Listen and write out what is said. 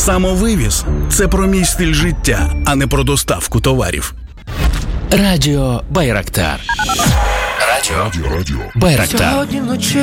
Самовивіз – це про мій стиль життя, а не про доставку товарів. Радіо Байрактар. Радіо Байрактар.